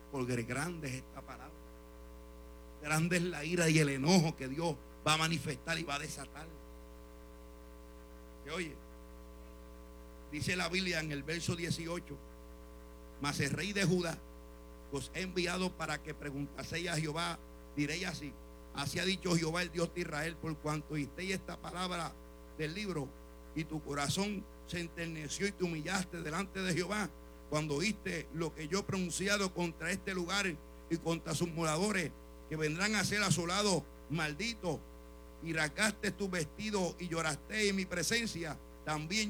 porque grande es esta palabra. Grande es la ira y el enojo que Dios va a manifestar y va a desatar. ¿Se oye? Dice la Biblia en el verso 18: mas el rey de Judá os he enviado para que preguntaseis a Jehová. Diréis así: así ha dicho Jehová, el Dios de Israel, por cuanto oísteis esta palabra del libro, y tu corazón se enterneció y te humillaste delante de Jehová, cuando oíste lo que yo he pronunciado contra este lugar y contra sus moradores, que vendrán a ser asolados, malditos, y rasgaste tu vestido y lloraste en mi presencia, también